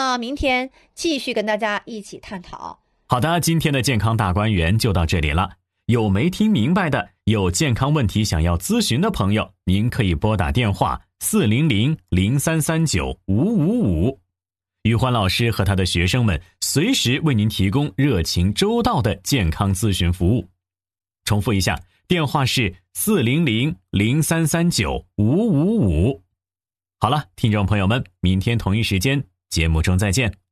呢，明天继续跟大家一起探讨。 好的，今天的健康大观园就到这里了。有没听明白的，有健康问题想要咨询的朋友，您可以拨打电话400-0339-555。宇欢老师和他的学生们随时为您提供热情周到的健康咨询服务。重复一下，电话是400-0339-555。好了，听众朋友们，明天同一时间节目中再见。